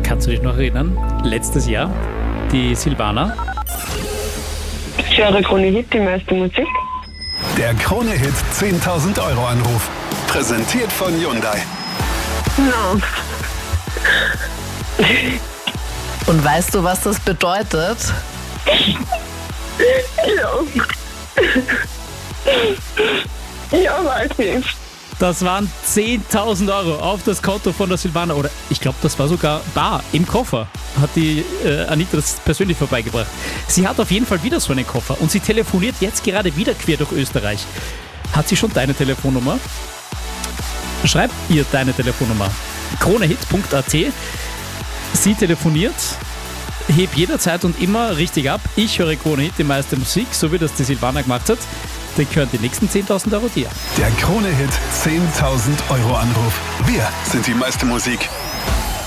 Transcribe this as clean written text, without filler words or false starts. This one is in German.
Kannst du dich noch erinnern? Letztes Jahr, die Silvana. Ich höre Krone Hit, die meiste Musik. Der Krone Hit 10.000 Euro Anruf. Präsentiert von Hyundai. No. Und weißt du, was das bedeutet? Ja, weiß ich. Das waren 10.000 Euro auf das Konto von der Silvana. Oder ich glaube, das war sogar bar im Koffer. Hat die Anita das persönlich vorbeigebracht. Sie hat auf jeden Fall wieder so einen Koffer und sie telefoniert jetzt gerade wieder quer durch Österreich. Hat sie schon deine Telefonnummer? Schreib ihr deine Telefonnummer. kronehit.at. Sie telefoniert, heb jederzeit und immer richtig ab. Ich höre Krone Hit, die meiste Musik, so wie das die Silvana gemacht hat. Dann gehören die nächsten 10.000 Euro dir. Der Krone Hit 10.000 Euro Anruf. Wir sind die meiste Musik.